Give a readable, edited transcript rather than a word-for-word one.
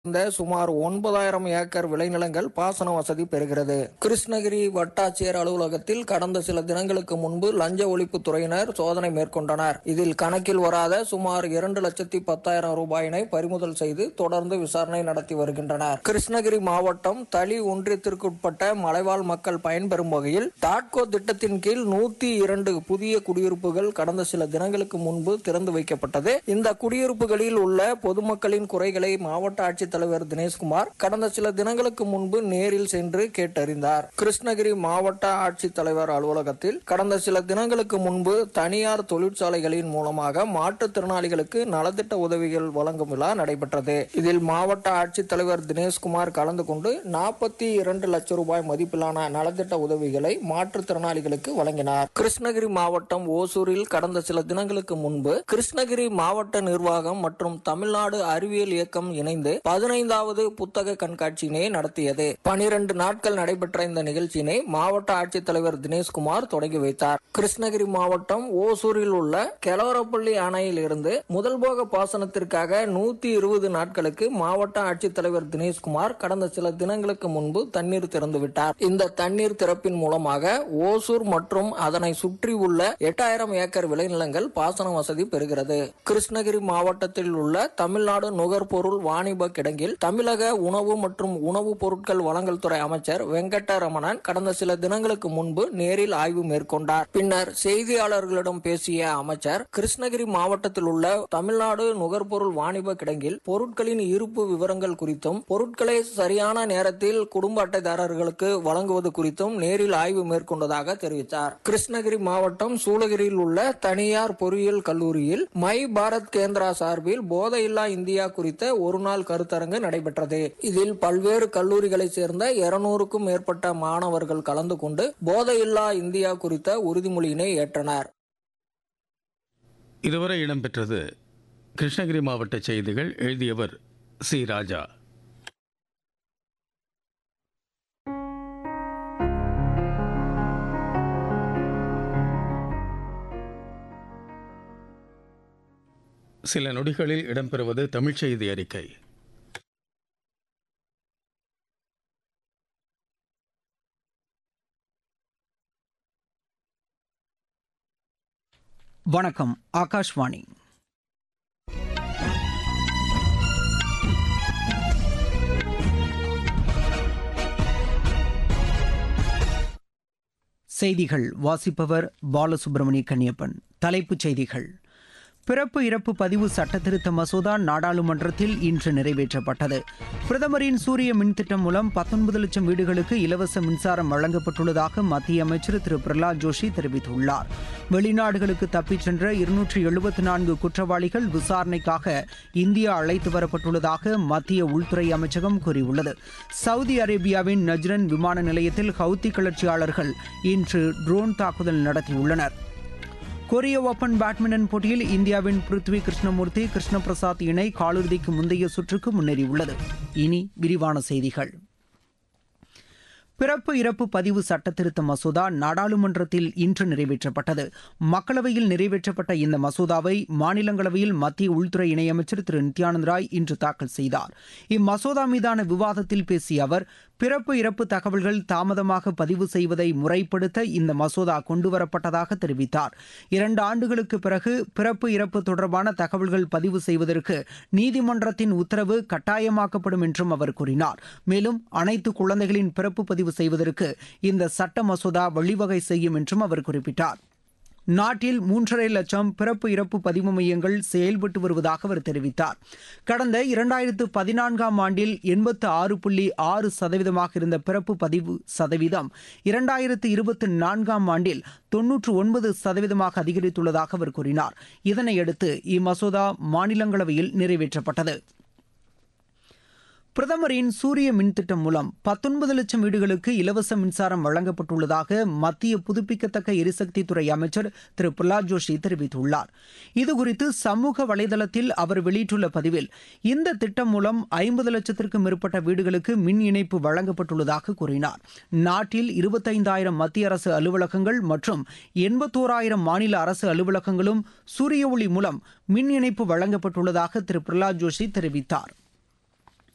இந்த சுமார் 9,000 ஏக்கர் விளைநிலங்கள் பாசன வசதி பெறுகிறது. கிருஷ்ணகிரி வட்டாட்சியர் அலுவலகத்தில் கடந்த சில தினங்களுக்கு முன்பு லஞ்ச ஒழிப்புத் துறையினர் சோதனை மேற்கொண்டனர். இதில் கணக்கில் வராத சுமார் 2,10,000 ரூபாயினை பறிமுதல் செய்து தொடர்ந்து விசாரணை நடத்தி வருகின்றனர். கிருஷ்ணகிரி மாவட்டம் தளி ஒன்றியத்திற்குட்பட்ட மலைவாழ் மக்கள் பயன்பெறும் வகையில் டாட்கோ திட்டத்தின் கீழ் 102 புதிய குடியிருப்புகள் கடந்த சில தினங்களுக்கு முன்பு திறந்து வைக்கப்பட்டது. இந்த குடியிருப்புகளில் உள்ள பொதுமக்களின் குறைகளை மாவட்ட ஆட்சித் தலைவர் தினேஷ்குமார் கடந்த சில தினங்களுக்கு முன்பு நேரில் சென்று கேட்டறிந்தார். கிருஷ்ணகிரி மாவட்ட ஆட்சித் தலைவர் அலுவலகத்தில் கடந்த சில தினங்களுக்கு முன்பு தனியார் தொழிற்சாலைகளின் மூலமாக மாற்றுத்திறனாளிகளுக்கு நலத்திட்ட உதவிகள் வழங்கும் விழா நடைபெற்றது. இதில் மாவட்ட ஆட்சித் தலைவர் தினேஷ்குமார் கலந்து கொண்டு 42 லட்சம் ரூபாய் மதிப்பிலான நலத்திட்ட உதவிகளை மாற்றுத்திறனாளிகளுக்கு வழங்கினார். கிருஷ்ணகிரி மாவட்டம் ஓசூரில் கடந்த சில தினங்களுக்கு முன்பு கிருஷ்ணகிரி மாவட்ட நிர்வாகம் மற்றும் தமிழ்நாடு அறிவியல் இயக்கம் இணைந்து 15வது புத்தக கண்காட்சியினை நடத்தியது. 12 நாட்கள் நடைபெற்ற இந்த நிகழ்ச்சியினை மாவட்ட ஆட்சித்தலைவர் தினேஷ்குமார் தொடங்கி வைத்தார். கிருஷ்ணகிரி மாவட்டம் ஓசூரில் உள்ள கெலவரப்பள்ளி அணையில் இருந்து முதல் போக பாசனத்திற்காக 120 நாட்களுக்கு மாவட்ட ஆட்சித்தலைவர் தினேஷ்குமார் கடந்த சில தினங்களுக்கு முன்பு தண்ணீர் திறந்துவிட்டார். இந்த தண்ணீர் திறப்பின் மூலமாக ஓசூர் மற்றும் அதனை சுற்றி உள்ள 8,000 ஏக்கர் விளைநிலங்கள் பாசன வசதி பெறுகிறது. கிருஷ்ணகிரி மாவட்டத்தில் உள்ள தமிழ்நாடு நுகர்பொருள் வாணிப கிடங்கில் தமிழக உணவு மற்றும் உணவுப் பொருட்கள் வழங்கல் துறை அமைச்சர் வெங்கடரமணன் கடந்த சில தினங்களுக்கு முன்பு நேரில் ஆய்வு மேற்கொண்டார். பின்னர் செய்தியாளர்களிடம் பேசிய அமைச்சர், கிருஷ்ணகிரி மாவட்டத்தில் உள்ள தமிழ்நாடு நுகர்பொருள் வாணிப கிடங்கில் பொருட்களின் இருப்பு விவரங்கள் குறித்தும் பொருட்களை சரியான நேரத்தில் குடும்ப அட்டைதாரர்களுக்கு வழங்குவது குறித்தும் நேரில் ஆய்வு மேற்கொண்டதாக தெரிவித்தார். கிருஷ்ணகிரி மாவட்டம் சூளகிரியில் உள்ள தனியார் பொறியியல் கல்லூரியில் மை பாரத் கேந்திரா சார்பில் போதையில்லா இந்தியா குறித்த ஒருநாள் கருத்தரங்கு நடைபெற்றது. இதில் பல்வேறு கல்லூரிகளை சேர்ந்த 200க்கும் மேற்பட்ட மாணவர்கள் கலந்து கொண்டு போதையில்லா இந்தியா குறித்த உறுதிமொழியினை ஏற்றனர். இதுவரை இடம்பெற்றது கிருஷ்ணகிரி மாவட்ட செய்திகள். எழுதியவர் சி. ராஜா. சில நொடிகளில் இடம்பெறுவது தமிழ் செய்தி அறிக்கை. வணக்கம். ஆகாஷ்வாணி. செய்திகள் வாசிப்பவர் பாலசுப்ரமணிய கன்னியப்பன். தலைப்புச் செய்திகள். பிறப்பு இறப்பு பதிவு சட்டத்திருத்த மசோதா நாடாளுமன்றத்தில் இன்று நிறைவேற்றப்பட்டது. பிரதமரின் சூரிய மின் திட்டம் மூலம் 19 லட்சம் வீடுகளுக்கு இலவச மின்சாரம் வழங்கப்பட்டுள்ளதாக மத்திய அமைச்சர் திரு பிரகலாத் ஜோஷி தெரிவித்துள்ளார். வெளிநாடுகளுக்கு தப்பிச் சென்ற 274 குற்றவாளிகள் விசாரணைக்காக இந்தியா அழைத்து வரப்பட்டுள்ளதாக மத்திய உள்துறை அமைச்சகம் கூறியுள்ளது. சவுதி அரேபியாவின் நஜ்ரன் விமான நிலையத்தில் ஹவுத்தி கிளர்ச்சியாளர்கள் இன்று ட்ரோன் தாக்குதல் நடத்தியுள்ளனர். கொரிய ஓபன் பேட்மிண்டன் போட்டியில் இந்தியாவின் பிருத்வி கிருஷ்ணமூர்த்தி கிருஷ்ண பிரசாத் இணை காலிறுதிக்கு முந்தைய சுற்றுக்கு முன்னேறியுள்ளது. இனி விரிவான செய்திகள். பிறப்பு இறப்பு பதிவு சட்டத்திருத்த மசோதா நாடாளுமன்றத்தில் இன்று நிறைவேற்றப்பட்டது. மக்களவையில் நிறைவேற்றப்பட்ட இந்த மசோதாவை மாநிலங்களவையில் மத்திய உள்துறை இணையமைச்சர் திரு நித்யானந்த் ராய் இன்று தாக்கல் செய்தார். இம்மசோதா மீதான விவாதத்தில் பேசிய அவர், பிறப்பு இறப்பு தகவல்கள் தாமதமாக பதிவு செய்வதை முறைப்படுத்த இந்த மசோதா கொண்டுவரப்பட்டதாக தெரிவித்தார். 2 ஆண்டுகளுக்கு பிறகு பிறப்பு இறப்பு தொடர்பான தகவல்கள் பதிவு செய்வதற்கு நீதிமன்றத்தின் உத்தரவு கட்டாயமாக்கப்படும் என்றும் அவர் கூறினார். மேலும் அனைத்து குழந்தைகளின் பிறப்பு பதிவு செய்வதற்கு இந்த சட்ட மசோதா வழிவகை செய்யும் என்றும் அவர் குறிப்பிட்டார். நாட்டில் 3.5 லட்சம் பிறப்பு இறப்பு பதிவு மையங்கள் செயல்பட்டு வருவதாக அவர் தெரிவித்தார். கடந்த 2014ஆம் ஆண்டில் 86.6% இருந்த பிறப்பு பதிவு சதவீதம் 2024ஆம் ஆண்டில் 99% அதிகரித்துள்ளதாக அவர் கூறினார். இதனையடுத்து இம்மசோதா மாநிலங்களவையில் நிறைவேற்றப்பட்டது. பிரதமரின் சூரிய மின் திட்டம் மூலம் 19 லட்சம் வீடுகளுக்கு இலவச மின்சாரம் வழங்கப்பட்டுள்ளதாக மத்திய புதுப்பிக்கத்தக்க எரிசக்தி துறை அமைச்சர் திரு பிரகலாத் ஜோஷி தெரிவித்துள்ளார். இதுகுறித்து சமூக வலைதளத்தில் அவர் வெளியிட்டுள்ள பதிவில், இந்த திட்டம் மூலம் 50 லட்சத்திற்கும் மேற்பட்ட வீடுகளுக்கு மின் இணைப்பு வழங்கப்பட்டுள்ளதாக கூறினார். நாட்டில் 25,000 மத்திய அரசு அலுவலகங்கள் மற்றும் 81,000 மாநில அரசு அலுவலகங்களும் சூரிய ஒளி மூலம் மின் இணைப்பு வழங்கப்பட்டுள்ளதாக திரு பிரகலாத் ஜோஷி தெரிவித்தார்.